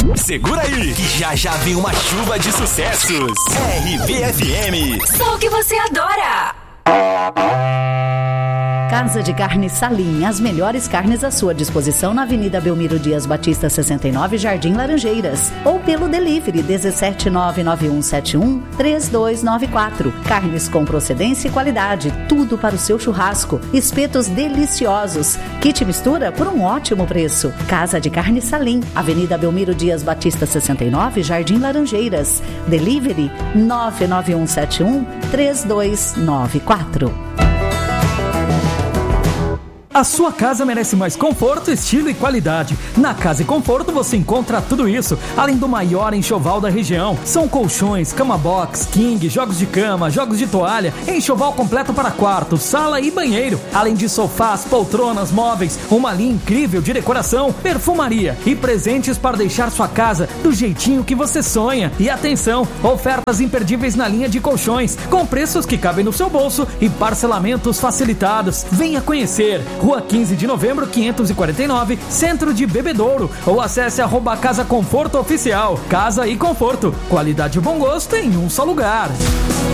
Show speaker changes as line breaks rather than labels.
Segura aí, que já vem uma chuva de sucessos. RBFM.
Só o que você adora.
Casa de Carne Salim, as melhores carnes à sua disposição na Avenida Belmiro Dias Batista 69, Jardim Laranjeiras, ou pelo delivery 17991713294. Carnes com procedência e qualidade, tudo para o seu churrasco. Espetos deliciosos, kit mistura por um ótimo preço. Casa de Carne Salim, Avenida Belmiro Dias Batista 69, Jardim Laranjeiras. Delivery 991713294.
A sua casa merece mais conforto, estilo e qualidade. Na Casa e Conforto você encontra tudo isso, além do maior enxoval da região. São colchões, cama box, king, jogos de cama, jogos de toalha, enxoval completo para quarto, sala e banheiro. Além de sofás, poltronas, móveis, uma linha incrível de decoração, perfumaria e presentes para deixar sua casa do jeitinho que você sonha. E atenção, ofertas imperdíveis na linha de colchões, com preços que cabem no seu bolso e parcelamentos facilitados. Venha conhecer. Rua 15 de Novembro, 549, Centro de Bebedouro. Ou acesse @Casa Conforto Oficial. Casa e Conforto. Qualidade e bom gosto em um só lugar.